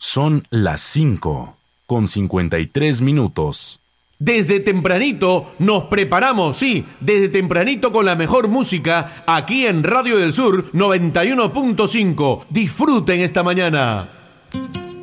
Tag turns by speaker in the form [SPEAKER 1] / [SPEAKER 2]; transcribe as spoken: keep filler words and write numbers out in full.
[SPEAKER 1] Son las cinco con cincuenta y tres minutos.
[SPEAKER 2] Desde tempranito nos preparamos, sí, desde tempranito con la mejor música aquí en Radio del Sur noventa y uno punto cinco. Disfruten esta mañana.